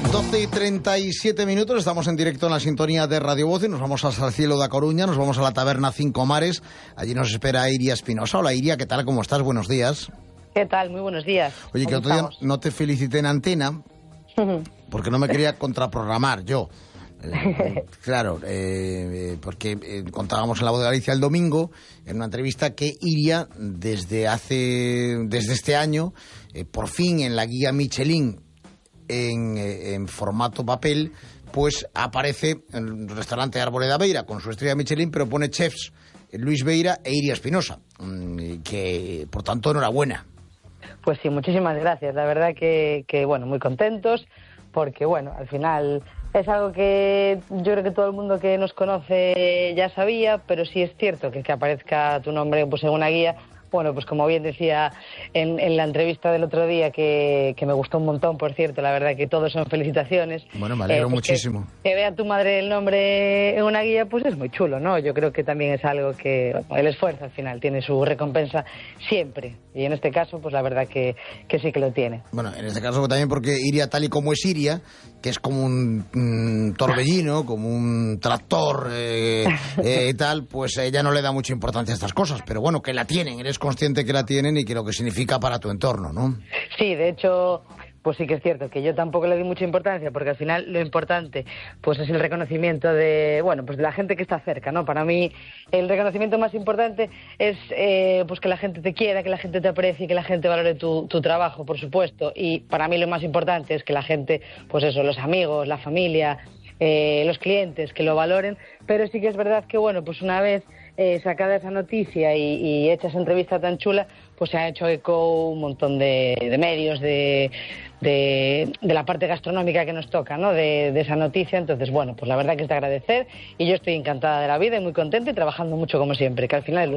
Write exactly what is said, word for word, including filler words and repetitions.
doce y treinta y siete minutos, estamos en directo en la sintonía de Radio Voz y nos vamos hasta el cielo de A Coruña, nos vamos a la taberna Cinco Mares, allí nos espera Iria Espinosa. Hola Iria, ¿qué tal? ¿Cómo estás? Buenos días. ¿Qué tal? Muy buenos días. Oye, que otro día no te felicité en antena porque no me quería contraprogramar yo. Eh, claro, eh, porque eh, contábamos en La Voz de Galicia el domingo en una entrevista que Iria desde hace desde este año eh, por fin en la guía Michelin en, eh, en formato papel pues aparece en el restaurante Arboleda Beira con su estrella Michelin, pero pone chefs Luis Beira e Iria Espinosa, que por tanto enhorabuena. Pues sí, muchísimas gracias, la verdad que, que bueno, muy contentos porque bueno, al final es algo que yo creo que todo el mundo que nos conoce ya sabía, pero sí es cierto que que aparezca tu nombre pues en una guía. Bueno, pues como bien decía en, en la entrevista del otro día, que, que me gustó un montón, por cierto, la verdad que todos son felicitaciones. Bueno, me alegro eh, pues muchísimo. Que, que vea tu madre el nombre en una guía, pues es muy chulo, ¿no? Yo creo que también es algo que, bueno, el esfuerzo al final tiene su recompensa siempre. Y en este caso, pues la verdad que, que sí que lo tiene. Bueno, en este caso también porque Iria, tal y como es Iria, que es como un, un torbellino, como un tractor eh, eh, y tal, pues ella no le da mucha importancia a estas cosas, pero bueno, que la tienen, eres consciente que la tienen y que lo que significa para tu entorno, ¿no? Sí, de hecho, pues sí que es cierto que yo tampoco le di mucha importancia, porque al final lo importante pues es el reconocimiento de, bueno, pues de la gente que está cerca, ¿no? Para mí el reconocimiento más importante es eh, pues que la gente te quiera, que la gente te aprecie, que la gente valore tu, tu trabajo, por supuesto, y para mí lo más importante es que la gente, pues eso, los amigos, la familia, eh, los clientes, que lo valoren, pero sí que es verdad que, bueno, pues una vez Eh, sacada esa noticia y, y hecha esa entrevista tan chula, pues se ha hecho eco un montón de, de medios de, de, de la parte gastronómica que nos toca, ¿no? De, de esa noticia. Entonces, bueno, pues la verdad que es de agradecer y yo estoy encantada de la vida y muy contenta y trabajando mucho como siempre, que al final es lo